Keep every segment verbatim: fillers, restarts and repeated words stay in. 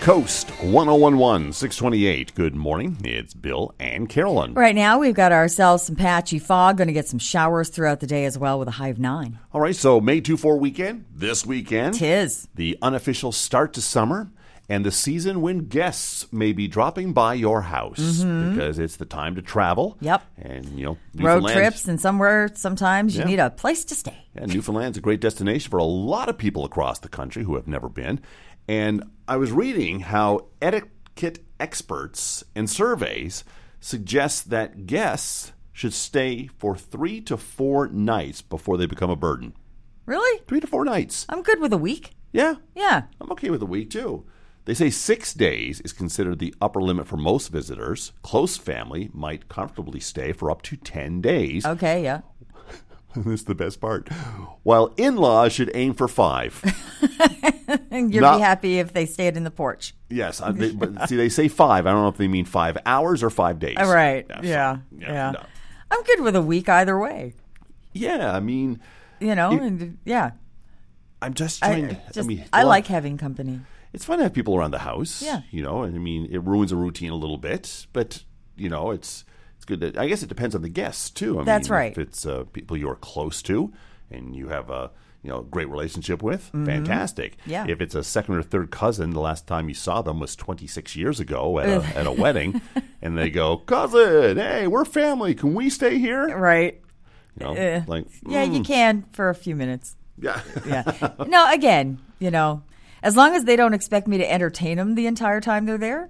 Coast one oh one one, six twenty-eight. Good morning. It's Bill and Carolyn. Right now, we've got ourselves some patchy fog. Going to get some showers throughout the day as well with a high of nine. All right, so May two four weekend, this weekend. Tis. The unofficial start to summer and the season when guests may be dropping by your house mm-hmm. because it's the time to travel. Yep. And, you know, road trips and somewhere sometimes you yeah. need a place to stay. Yeah, Newfoundland's a great destination for a lot of people across the country who have never been. And I was reading how etiquette experts and surveys suggest that guests should stay for three to four nights before they become a burden. Really? Three to four nights. I'm good with a week. Yeah? Yeah. I'm okay with a week, too. They say six days is considered the upper limit for most visitors. Close family might comfortably stay for up to ten days. Okay, yeah. This is the best part. While in-laws should aim for five. You'd Not, be happy if they stayed in the porch. Yes, uh, they, but see, they say five. I don't know if they mean five hours or five days. Right, yeah. Yeah, yeah. yeah. No. I'm good with a week either way. Yeah, I mean. You know, it, and, yeah. I'm just trying I, to. Just, I, mean, I like having company. It's fun to have people around the house. Yeah. You know, and I mean, it ruins a routine a little bit, but, you know, it's. It's good that, I guess it depends on the guests, too. I That's mean, right. If it's uh, people you're close to and you have a you know great relationship with, mm-hmm. fantastic. Yeah. If it's a second or third cousin, the last time you saw them was twenty-six years ago at a, at a wedding, and they go, cousin, hey, we're family. Can we stay here? Right. You know, uh, like mm. Yeah, you can for a few minutes. Yeah. yeah. No, again, you know, as long as they don't expect me to entertain them the entire time they're there.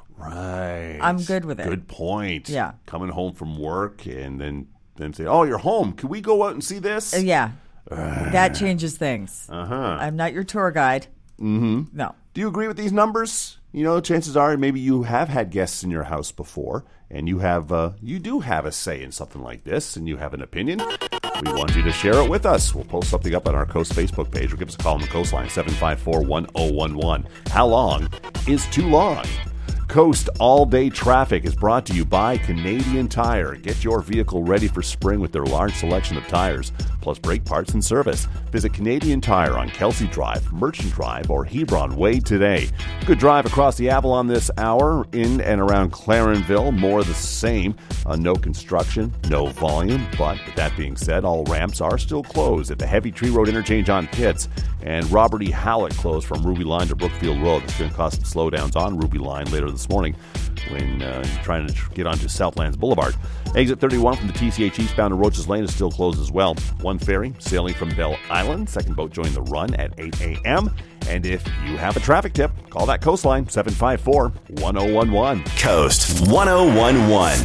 Right. I'm good with it. Good point. Yeah. Coming home from work and then, then say, oh, you're home. Can we go out and see this? Uh, yeah. That changes things. Uh-huh. I'm not your tour guide. Mm-hmm. No. Do you agree with these numbers? You know, chances are maybe you have had guests in your house before and you have uh, you do have a say in something like this and you have an opinion. We want you to share it with us. We'll post something up on our Coast Facebook page or give us a call on the Coastline, seven five four, one oh one one. How long is too long? Coast All-Day Traffic is brought to you by Canadian Tire. Get your vehicle ready for spring with their large selection of tires, plus brake parts and service. Visit Canadian Tire on Kelsey Drive, Merchant Drive, or Hebron Way today. Good drive across the Avalon this hour, in and around Clarenville. More of the same. Uh, no construction, no volume, but with that being said, all ramps are still closed at the Heavy Tree Road interchange on Pitts, and Robert E. Hallett closed from Ruby Line to Brookfield Road. It's going to cause some slowdowns on Ruby Line later this morning when uh, you're trying to get onto Southlands Boulevard. Exit thirty-one from the T C H eastbound to Roaches Lane is still closed as well. One ferry sailing from Bell Island. Second boat joining the run at eight a.m. And if you have a traffic tip, call that Coastline, seven five four, one oh one one. Coast one oh one one.